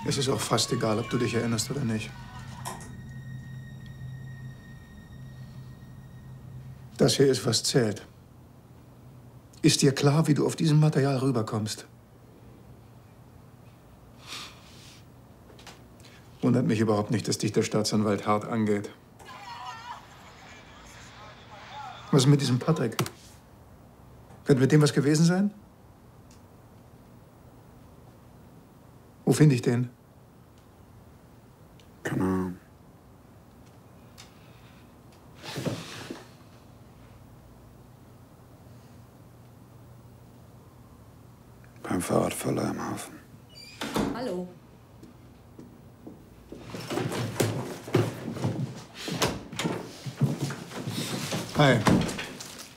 Es ist auch fast egal, ob du dich erinnerst oder nicht. Das hier ist, was zählt. Ist dir klar, wie du auf diesem Material rüberkommst? Wundert mich überhaupt nicht, dass dich der Staatsanwalt hart angeht. Was ist mit diesem Patrick? Könnte mit dem was gewesen sein? Wo finde ich den? Keine Ahnung. Beim Fahrradverleih am Hafen. Hallo. Hi.